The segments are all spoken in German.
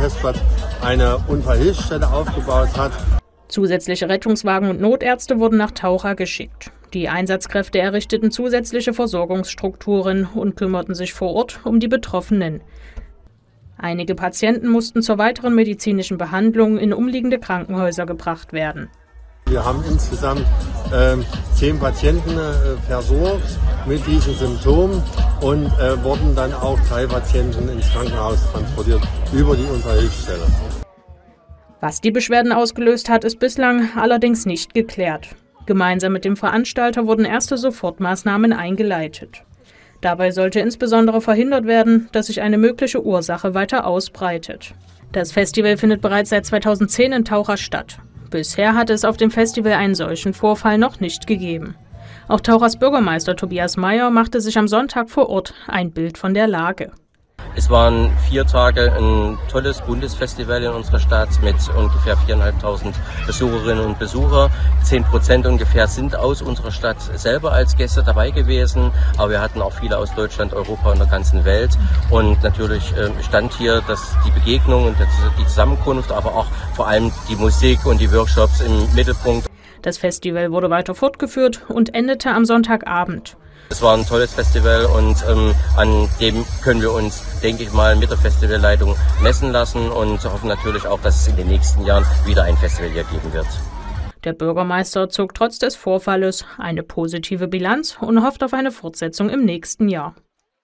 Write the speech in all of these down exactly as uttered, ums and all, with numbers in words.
Testbad eine Unfallhilfsstelle aufgebaut hat. Zusätzliche Rettungswagen und Notärzte wurden nach Taucha geschickt. Die Einsatzkräfte errichteten zusätzliche Versorgungsstrukturen und kümmerten sich vor Ort um die Betroffenen. Einige Patienten mussten zur weiteren medizinischen Behandlung in umliegende Krankenhäuser gebracht werden. Wir haben insgesamt äh, zehn Patienten äh, versorgt mit diesen Symptomen und äh, wurden dann auch drei Patienten ins Krankenhaus transportiert über die Unfallhilfsstelle. Was die Beschwerden ausgelöst hat, ist bislang allerdings nicht geklärt. Gemeinsam mit dem Veranstalter wurden erste Sofortmaßnahmen eingeleitet. Dabei sollte insbesondere verhindert werden, dass sich eine mögliche Ursache weiter ausbreitet. Das Festival findet bereits seit zweitausendzehn in Taucha statt. Bisher hatte es auf dem Festival einen solchen Vorfall noch nicht gegeben. Auch Tauchers Bürgermeister Tobias Meyer machte sich am Sonntag vor Ort ein Bild von der Lage. Es waren vier Tage ein tolles Bundesfestival in unserer Stadt mit ungefähr viertausendfünfhundert Besucherinnen und Besucher. Zehn Prozent ungefähr sind aus unserer Stadt selber als Gäste dabei gewesen, aber wir hatten auch viele aus Deutschland, Europa und der ganzen Welt. Und natürlich stand hier dass die Begegnung und die Zusammenkunft, aber auch vor allem die Musik und die Workshops im Mittelpunkt. Das Festival wurde weiter fortgeführt und endete am Sonntagabend. Es war ein tolles Festival und ähm, an dem können wir uns, denke ich mal, mit der Festivalleitung messen lassen und hoffen natürlich auch, dass es in den nächsten Jahren wieder ein Festival hier geben wird. Der Bürgermeister zog trotz des Vorfalles eine positive Bilanz und hofft auf eine Fortsetzung im nächsten Jahr.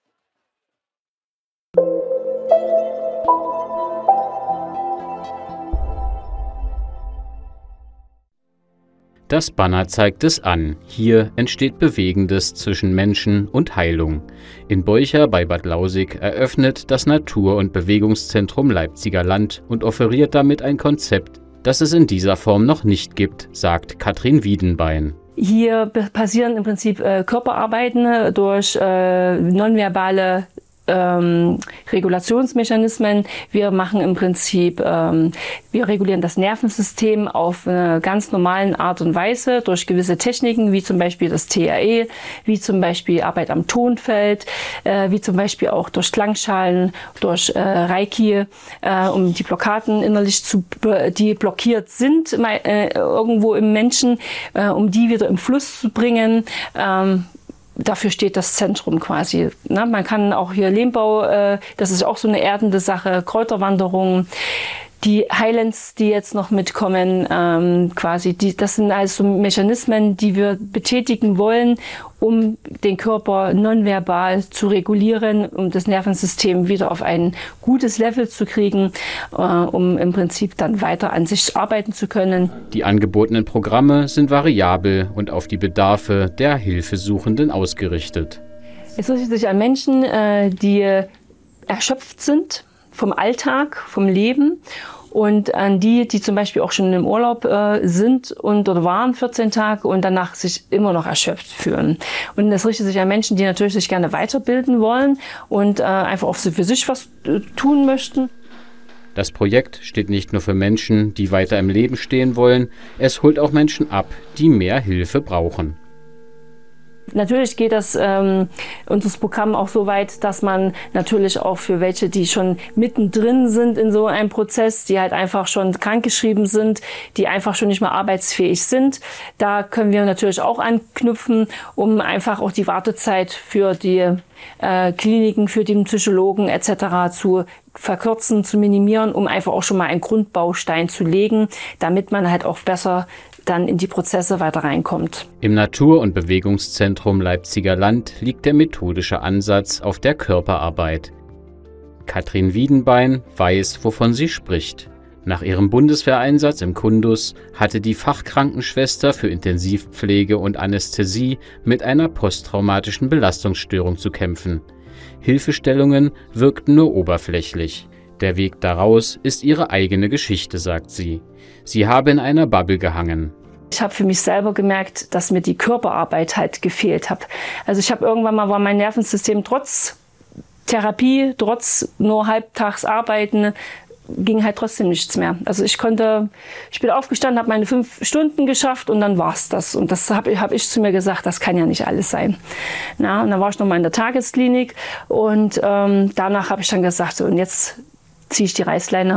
Das Banner zeigt es an. Hier entsteht Bewegendes zwischen Menschen und Heilung. In Beucher bei Bad Lausick eröffnet das Natur- und Bewegungszentrum Leipziger Land und offeriert damit ein Konzept, das es in dieser Form noch nicht gibt, sagt Katrin Wiedenbein. Hier passieren im Prinzip äh, Körperarbeiten durch äh, nonverbale Ähm, Regulationsmechanismen. Wir machen im Prinzip, ähm, wir regulieren das Nervensystem auf eine ganz normalen Art und Weise durch gewisse Techniken, wie zum Beispiel das T R E, wie zum Beispiel Arbeit am Tonfeld, äh, wie zum Beispiel auch durch Klangschalen, durch äh, Reiki, äh, um die Blockaden innerlich zu, die blockiert sind äh, irgendwo im Menschen, äh, um die wieder im Fluss zu bringen. Ähm, Dafür steht das Zentrum quasi. Ne? Man kann auch hier Lehmbau, äh, das ist auch so eine erdende Sache, Kräuterwanderungen, die Highlands, die jetzt noch mitkommen, ähm, quasi, die, das sind also Mechanismen, die wir betätigen wollen, um den Körper nonverbal zu regulieren, um das Nervensystem wieder auf ein gutes Level zu kriegen, äh, um im Prinzip dann weiter an sich arbeiten zu können. Die angebotenen Programme sind variabel und auf die Bedarfe der Hilfesuchenden ausgerichtet. Es richtet sich an Menschen, äh, die erschöpft sind vom Alltag, vom Leben und an die, die zum Beispiel auch schon im Urlaub äh, sind und oder waren vierzehn Tage und danach sich immer noch erschöpft fühlen. Und das richtet sich an Menschen, die natürlich sich gerne weiterbilden wollen und äh, einfach auch für sich was äh, tun möchten. Das Projekt steht nicht nur für Menschen, die weiter im Leben stehen wollen, es holt auch Menschen ab, die mehr Hilfe brauchen. Natürlich geht das ähm, unser Programm auch so weit, dass man natürlich auch für welche, die schon mittendrin sind in so einem Prozess, die halt einfach schon krankgeschrieben sind, die einfach schon nicht mehr arbeitsfähig sind, da können wir natürlich auch anknüpfen, um einfach auch die Wartezeit für die äh, Kliniken, für den Psychologen et cetera zu verkürzen, zu minimieren, um einfach auch schon mal einen Grundbaustein zu legen, damit man halt auch besser dann in die Prozesse weiter reinkommt. Im Natur- und Bewegungszentrum Leipziger Land liegt der methodische Ansatz auf der Körperarbeit. Katrin Wiedenbein weiß, wovon sie spricht. Nach ihrem Bundeswehreinsatz im Kundus hatte die Fachkrankenschwester für Intensivpflege und Anästhesie mit einer posttraumatischen Belastungsstörung zu kämpfen. Hilfestellungen wirkten nur oberflächlich. Der Weg daraus ist ihre eigene Geschichte, sagt sie. Sie habe in einer Bubble gehangen. Ich habe für mich selber gemerkt, dass mir die Körperarbeit halt gefehlt hat. Also ich habe irgendwann mal, war mein Nervensystem trotz Therapie, trotz nur halbtags arbeiten, ging halt trotzdem nichts mehr. Also ich konnte, ich bin aufgestanden, habe meine fünf Stunden geschafft und dann war's das. Und das habe hab ich zu mir gesagt, das kann ja nicht alles sein. Na, und dann war ich nochmal in der Tagesklinik und ähm, danach habe ich dann gesagt, so, und jetzt ziehe ich die Reißleine.